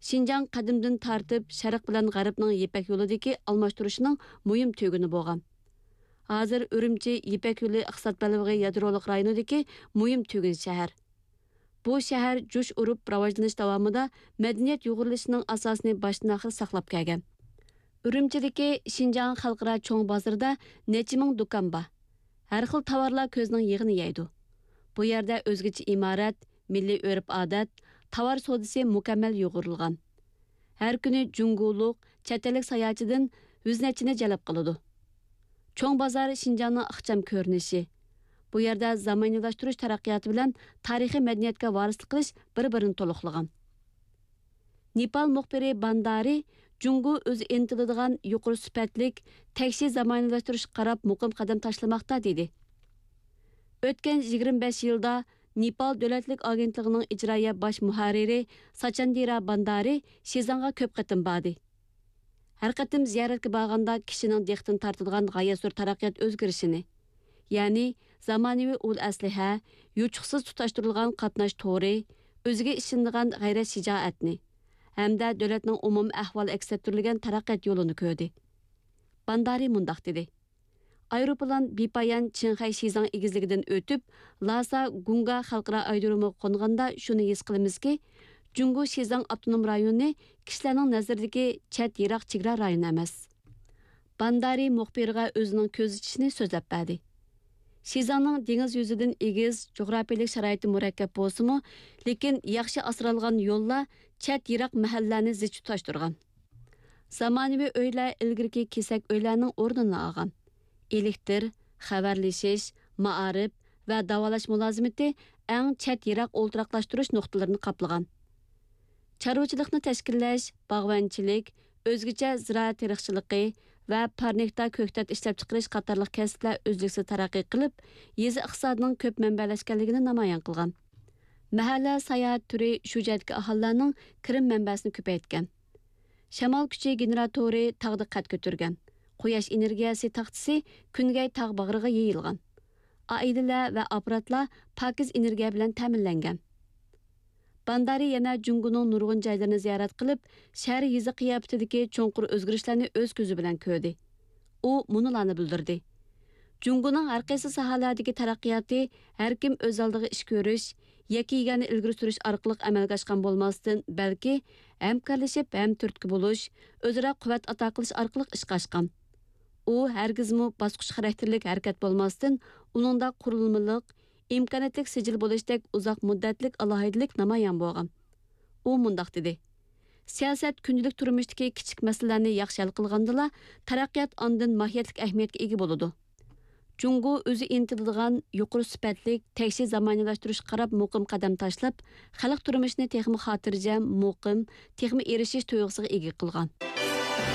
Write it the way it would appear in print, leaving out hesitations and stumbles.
Şinjan qadimdan tartib Şərq bilan Ғәрбнең Ипәк yolidagi almashtirishning muhim tuguni bo'lgan. Hozir Ürümçi Ipek yo'li iqtisod ballig'i yadroliq rayonidagi muhim tugun shahar. Bu shahar jush urib rivojlanish davomida madaniyat yo'g'rilishining asosini boshdan oxir saqlab kelgan. Ürümchidagi Şinjan xalqaro cho'ng bozorida necha ming do'kon bor. Har xil tovarlar ko'zning yig'ini yeydi. Bu yerda o'zgacha imorat, milliy urf-odat, tovar savdosi mukammal yo'g'rilgan. Har kuni junguliq, chet ellik sayohatchidan yuznachini jalb qiladi. Cho'ng bozor Şinjanning ixcham ko'rinishi. Bu yerda zamoniylashtirish taraqqiyoti bilan tarixiy madaniyatga varislik qilish bir-birini to'liqlagan. Nepal muxbiri Bandari Jungu o'zi intiladigan yuqori sifatlik tekshi zamoniylashtirish qarab muqim qadam tashlamoqda dedi. O'tgan 25 yilda Nepal davlatlik agentligining ijroiya bosh muharriri Sachandira Bandari Shizanga ko'p qatim bordi. Har qatim ziyoratga borganda kishining diqqatini tortadigan g'oyat zo'r taraqqiyot o'zgarishini, ya'ni zamonaviy ul asliha, yuchuqsiz tutashtirilgan qatnash to'ri, o'ziga ishonadigan g'ayrat shijoatni hamda davlatning umum ahvol aks ettirilgan taraqqiyot yo'lini ko'rdi. Bandari mundaq dedi. Aeroplan bepayon Qinghai Shizang egizligidan o'tib, Lhasa Gunga xalqaro aerodromi qo'nganda shuni his qilamizki, Jungu Shizang avtonom rayoni kishilarning nazaridagi chet yiroq chegara rayoni emas. Bandari muxbirga o'zining ko'z ichishini so'zlab berdi. Shizangning dengiz yuzidan egiz, jo'grafiyalik sharoiti murakkab bo'lsa-mu, lekin yaxshi asralgan yo'llar chet yiroq mahallalarni zich tutashtirgan. Zamonaviy uylar ilgirki kesak uylarning o'rnini olgan. Elektr, xabarlashish, ma'arif va davolash mulozimati eng chet yiroq o'ltiraqlashtirish nuqtalarini qoplagan. Chorvachilikni tashkillash, bog'bonchilik, o'zgacha ziroat teriqchiligi va parnikda ko'ktat ishlab chiqarish qatorliq kasblar o'zliksiz taraqqiy qilib, yezi iqtisodining ko'p manbalashganligini namoyon qilgan. Mahalla sayohat turi shu jihatga aholilarning kirim manbasini ko'paytgan. Shamol kuchi generatori tog'da qad ko'targan. Quyosh energiyasi taxtisi kungay tog' bag'riga yeyilgan. Oilalar va apparatlar pokiz energiya bilan ta'minlangan. Bandari yana Junguning nurg'un joylarini ziyorat qilib, shahar yezi qiyofatidagi cho'nqur o'zgarishlarni o'z ko'zi bilan ko'rdi. U munolarni bildirdi. Junguning har qaysi sohalardagi taraqqiyoti har kim o'z oldiga ish ko'rish, yakigani ilgari surish orqali amalga oshgan bo'lmasdan, balki hamkorlashib, ham turtki bo'lish, o'zaro quvvat ato qilish orqali ishga oshgan. U hargizmi bosqich xarakterlik harakat bo'lmasdan, uningda qurilmaliq, imkoniyatlik sijil bo'lishdek uzoq muddatlik alohidalik namoyon bo'lgan. U mundaq dedi. Siyosat kundalik turmushdagi kichik masalalarni yaxshi hal qilgandila, taraqqiyot ondan mohiyatlik ahamiyatga ega bo'ladi. Jungu o'zi intiladigan yuqori sifatlik tekshi zamoniylashtirish qarab muqim qadam tashlab, xalq turmushini texmi xotirjam, muqim, texmi erishish tuyg'usiga ega qilgan.